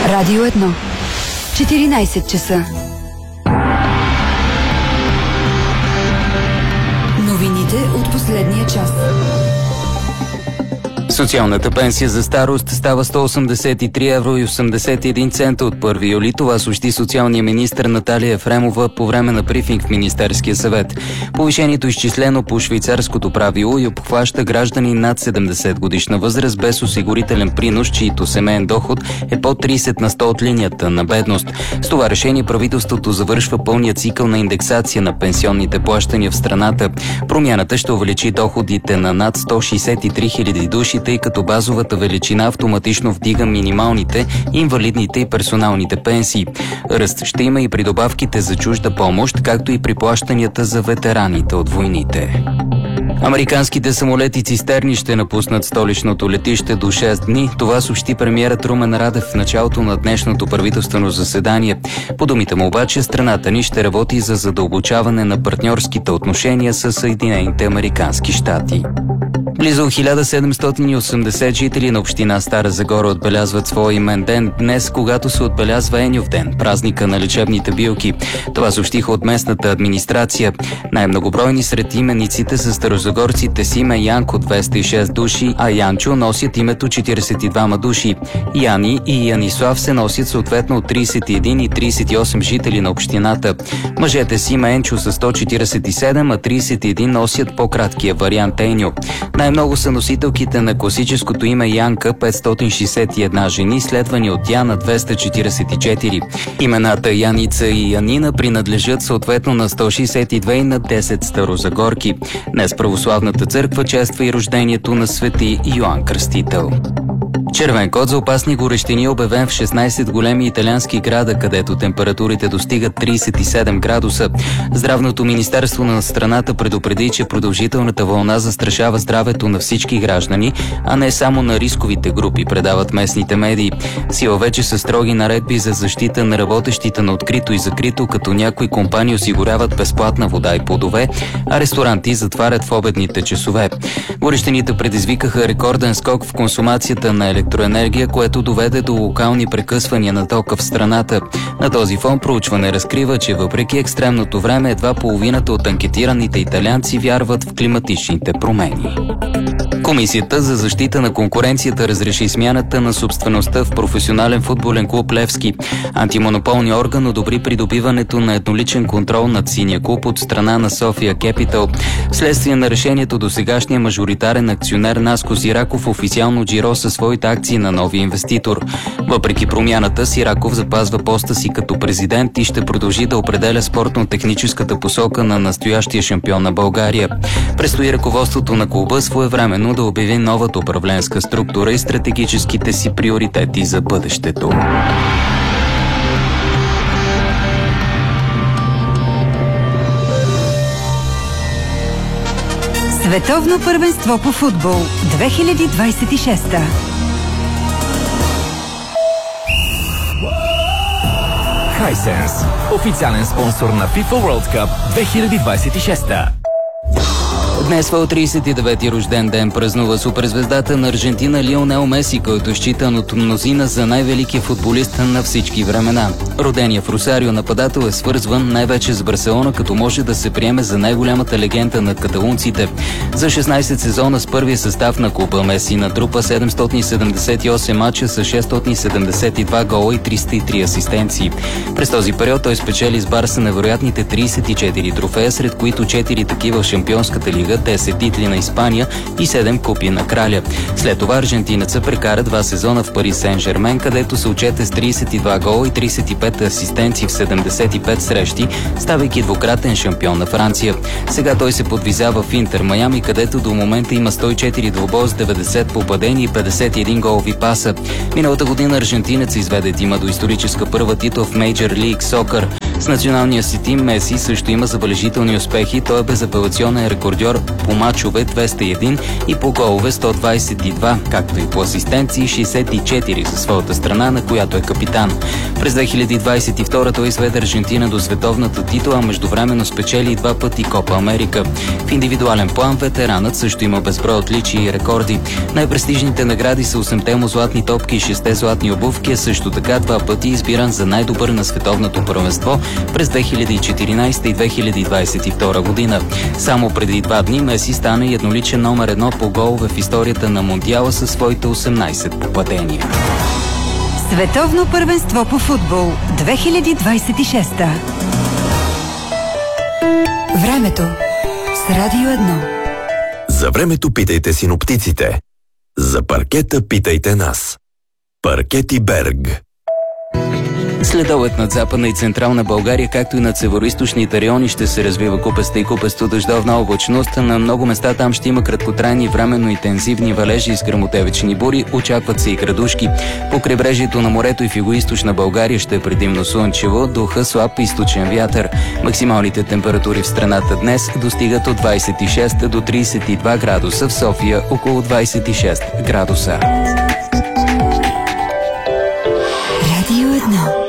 Радио 1. 14 часа. Новините от последния час. Социалната пенсия за старост става 183 евро и 81 цента от 1 юли. Това съобщи социалния министър Наталия Ефремова по време на брифинг в Министерския съвет. Повишението е изчислено по швейцарското правило и обхваща граждани над 70 годишна възраст без осигурителен принос, чието семейен доход е под 30 на 100 от линията на бедност. С това решение правителството завършва пълния цикъл на индексация на пенсионните плащания в страната. Промяната ще увеличи доходите на над 163 хиляди души, тъй като базовата величина автоматично вдига минималните, инвалидните и персоналните пенсии. Ръст ще има и при добавките за чужда помощ, както и при плащанията за ветераните от войните. Американските самолети цистерни ще напуснат столичното летище до 6 дни. Това съобщи премиерът Румен Радев в началото на днешното правителствено заседание. По думите му обаче, страната ни ще работи за задълбочаване на партньорските отношения с Съединените американски щати. Близо 1780 жители на община Стара Загора отбелязват своя имен ден днес, когато се отбелязва Еньов ден, празника на лечебните билки. Това съобщиха от местната администрация. Най-многобройни сред имениците са старозагорците Симе Янко 206 души, а Янчо носят името 42 души. Яни и Янислав се носят съответно от 31 и 38 жители на общината. Мъжете Симе Енчо са 147, а 31 носят по-краткия вариант Еньо. Най-много са носителките на класическото име Янка, 561 жени, следвани от Яна 244. Имената Яница и Янина принадлежат съответно на 162 и на 10 старозагорки. Днес православната църква чества и рождението на свети Йоан Кръстител. Червен код за опасни горещини е обявен в 16 големи италиански града, където температурите достигат 37 градуса. Здравното министерство на страната предупреди, че продължителната вълна застрашава здравето на всички граждани, а не само на рисковите групи, предават местните медии. Сила вече са строги наредби за защита на работещите на открито и закрито, като някои компании осигуряват безплатна вода и плодове, а ресторанти затварят в обедните часове. Горещините предизвикаха рекорден скок в консумацията на електроенергия, което доведе до локални прекъсвания на тока в страната. На този фон проучване разкрива, че въпреки екстремното време, едва половината от анкетираните италианци вярват в климатичните промени. Комисията за защита на конкуренцията разреши смяната на собствеността в професионален футболен клуб Левски. Антимонополният орган одобри придобиването на едноличен контрол над синия клуб от страна на София Кепитал. Вследствие на решението досегашния мажоритарен акционер Наско Сираков официално джироса своите акции на новия инвеститор. Въпреки промяната, Сираков запазва поста си като президент и ще продължи да определя спортно-техническата посока на настоящия шампион на България. Предстои ръководството на клуба своевременно да обяви новата управленска структура и стратегическите си приоритети за бъдещето. Световно първенство по футбол 2026. Hisense, официален спонсор на FIFA World Cup 2026. Днес своя 39-ти рожден ден празнува суперзвездата на Аржентина Лионел Меси, който е считан от мнозина за най-великия футболист на всички времена. Родения в Росарио нападател е свързван най-вече с Барселона, като може да се приеме за най-голямата легенда на каталунците. За 16 сезона с първия състав на клуба Меси натрупа 778 мача с 672 гола и 303 асистенции. През този период той спечели с Барса невероятните 34 трофея, сред които 4 такива в Шампионската лига, 10 титли на Испания и 7 купи на краля. След това аржентинеца прекара 2 сезона в Пари Сен-Жермен, където се отчете с 32 гола и 35 асистенции в 75 срещи, ставайки двукратен шампион на Франция. Сега той се подвизава в Интер Майами, където до момента има 104 двубоя с 90 попадения и 51 голови паса. Миналата година аржентинец изведе тима до историческа първа титла в Major League Soccer. С националния си тим Меси също има забележителни успехи. Той е безапелационен рекордьор по мачове 201 и по голове 122, както и по асистенции 64 за своята страна, на която е капитан. През 2022 той изведе Аржентина до световната титла, а междувременно спечели 2 пъти Копа Америка. В индивидуален план ветеранът също има безброй отличия и рекорди. Най-престижните награди са 8-те му златни топки и 6-те златни обувки, а също така 2 пъти избиран за най-добър на световното първенство през 2014 и 2022 година. Само преди 2 дни Меси стана и едноличен номер 1 по голове в историята на Мондиала със своите 18 попадения. Световно първенство по футбол 2026. Времето с Радио 1. За времето питайте синоптиците. За паркета питайте нас. Паркети Берг. Следобед над Западна и Централна България, както и над североизточните райони, ще се развива купеста и купесто дъждовна облачност. На много места там ще има краткотрайни временно интензивни валежи с гръмотевични бури. Очакват се и градушки. По крайбрежието на морето и в югоизточна България ще е предимно слънчево, духа слаб източен вятър. Максималните температури в страната днес достигат от 26 до 32 градуса, в София около 26 градуса. Радио 1.